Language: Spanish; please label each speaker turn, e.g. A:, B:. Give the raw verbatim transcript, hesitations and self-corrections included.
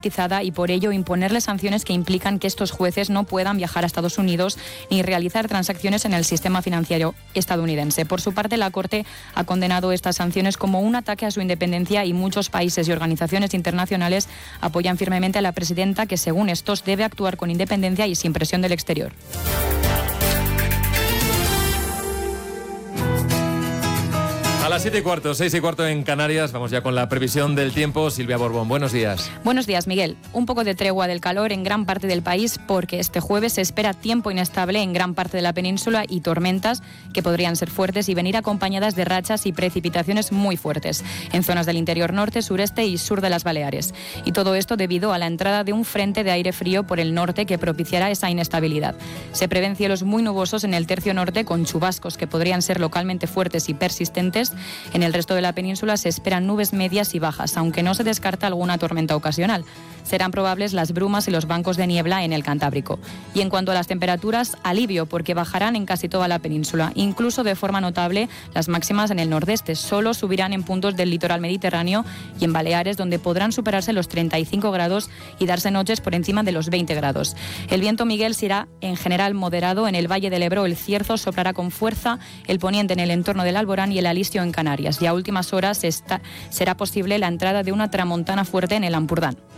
A: y por ello imponerle sanciones que implican que estos jueces no puedan viajar a Estados Unidos ni realizar transacciones en el sistema financiero estadounidense. Por su parte, la Corte ha condenado estas sanciones como un ataque a su independencia y muchos países y organizaciones internacionales apoyan firmemente a la presidenta, que según estos debe actuar con independencia y sin presión del exterior.
B: A las siete y cuarto, seis y cuarto en Canarias, vamos ya con la previsión del tiempo. Silvia Borbón, buenos días.
A: Buenos días, Miguel. Un poco de tregua del calor en gran parte del país porque este jueves se espera tiempo inestable en gran parte de la península y tormentas que podrían ser fuertes y venir acompañadas de rachas y precipitaciones muy fuertes en zonas del interior norte, sureste y sur de las Baleares. Y todo esto debido a la entrada de un frente de aire frío por el norte que propiciará esa inestabilidad. Se prevén cielos muy nubosos en el tercio norte con chubascos que podrían ser localmente fuertes y persistentes. En el resto de la península se esperan nubes medias y bajas, aunque no se descarta alguna tormenta ocasional. Serán probables las brumas y los bancos de niebla en el Cantábrico. Y en cuanto a las temperaturas, alivio, porque bajarán en casi toda la península. Incluso de forma notable, las máximas en el nordeste solo subirán en puntos del litoral mediterráneo y en Baleares, donde podrán superarse los treinta y cinco grados y darse noches por encima de los veinte grados. El viento, Miguel, será en general moderado. En el Valle del Ebro el cierzo soplará con fuerza, el poniente en el entorno del Alborán y el Alistio en Canarias. Y a últimas horas está, será posible la entrada de una tramontana fuerte en el Ampurdán.